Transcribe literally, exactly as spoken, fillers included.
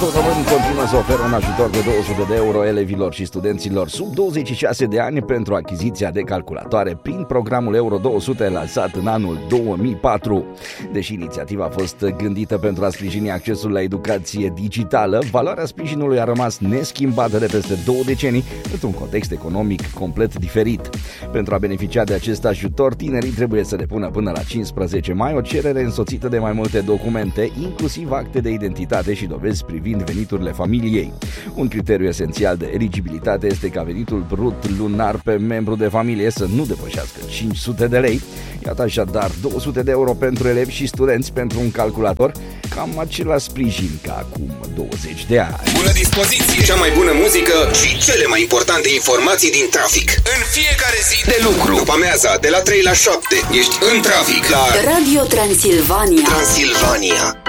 Român continuă să oferă un ajutor de două sute de euro elevilor și studenților sub douăzeci și șase de ani pentru achiziția de calculatoare prin programul Euro două sute lansat în anul două mii patru. Deși inițiativa a fost gândită pentru a sprijini accesul la educație digitală, valoarea sprijinului a rămas neschimbată de peste două decenii într-un context economic complet diferit. Pentru a beneficia de acest ajutor, tinerii trebuie să depună până la cincisprezece mai o cerere însoțită de mai multe documente, inclusiv acte de identitate și dovezi privind veniturile familiei. Un criteriu esențial de eligibilitate este ca venitul brut lunar pe membru de familie să nu depășească cinci sute de lei. Iată așadar două sute de euro pentru elevi și studenți pentru un calculator, cam același sprijin ca acum douăzeci de ani. Bună dispoziție, cea mai bună muzică și cele mai importante informații din trafic. În fiecare zi de lucru, după amiaza, de la trei la șapte, ești în trafic la Radio Transilvania. Transilvania.